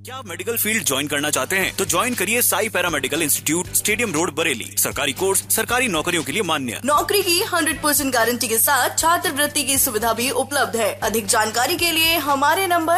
क्या आप medical field join करना चाहते हैं तो ज्वाइन करिए Sai paramedical institute, stadium road, Bareilly. सरकारी कोर्स, सरकारी नौकरियों के लिए मान्य। नौकरी की 100% गारंटी के साथ छात्रवृत्ति की सुविधा भी उपलब्ध है। अधिक जानकारी के लिए हमारे नंबर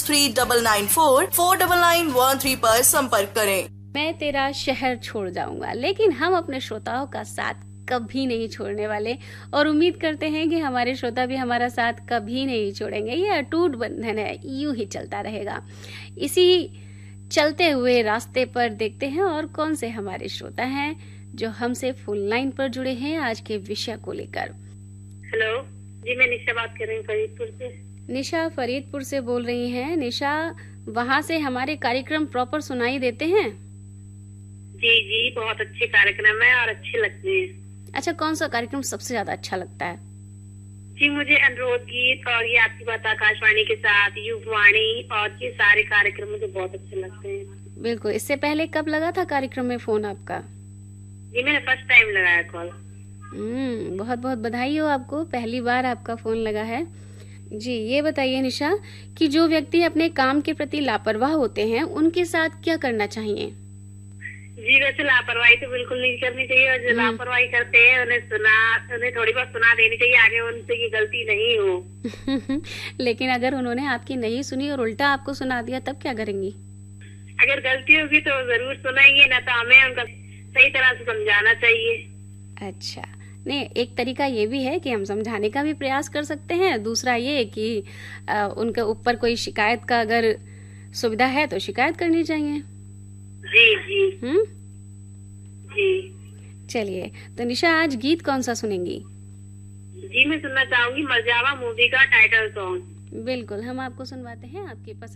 6399449913 पर संपर्क करें। मैं तेरा शहर छोड़ जाऊंगा, लेकिन हम अपने श्रोताओं का साथ कभी नहीं छोड़ने वाले और उम्मीद करते हैं कि हमारे श्रोता भी हमारा साथ कभी नहीं छोड़ेंगे। ये अटूट बंधन है, यूं ही चलता रहेगा। इसी चलते हुए रास्ते पर देखते हैं और कौन से हमारे श्रोता हैं जो हमसे फुल लाइन पर जुड़े हैं आज के विषय को लेकर। हेलो जी, मैं निशा बात कर रही हूँ फरीदपुर से। निशा फरीदपुर से बोल रही हैं। निशा, वहाँ से हमारे कार्यक्रम प्रॉपर सुनाई देते हैं? जी जी, बहुत अच्छे कार्यक्रम है और अच्छे लगते हैं। अच्छा, कौन सा कार्यक्रम सबसे ज्यादा अच्छा लगता है? जी, मुझे अनुरोध गीत और ये आपकी बात आकाशवाणी के साथ युववाणी और ये सारे कार्यक्रम मुझे बहुत अच्छे लगते हैं। बिल्कुल। इससे पहले कब लगा था कार्यक्रम में फोन आपका? जी, मैंने फर्स्ट टाइम लगाया कॉल। बहुत बहुत बधाई हो आपको, पहली बार आपका फोन लगा है। जी, ये बताइए निशा कि जो व्यक्ति अपने काम के प्रति लापरवाह होते हैं उनके साथ क्या करना चाहिए? जी, वैसे लापरवाही तो बिल्कुल नहीं करनी चाहिए और जो लापरवाही करते हैं उन्हें थोड़ी बहुत सुना देनी चाहिए, आगे उनसे ये गलती नहीं हो। लेकिन अगर उन्होंने आपकी नहीं सुनी और उल्टा आपको सुना दिया तब क्या करेंगी? अगर गलती होगी तो जरूर सुनाएंगे, ना तो हमें उनका सही तरह से समझाना चाहिए। अच्छा, नहीं, एक तरीका ये भी है कि हम समझाने का भी प्रयास कर सकते हैं। दूसरा ये कि उनके ऊपर कोई शिकायत का अगर सुविधा है तो शिकायत करनी चाहिए। जी जी जी। चलिए, तो निशा आज गीत कौन सा सुनेंगी? जी, मैं सुनना चाहूंगी मरजावा मूवी का टाइटल सॉन्ग। बिल्कुल, हम आपको सुनवाते हैं आपकी पसंद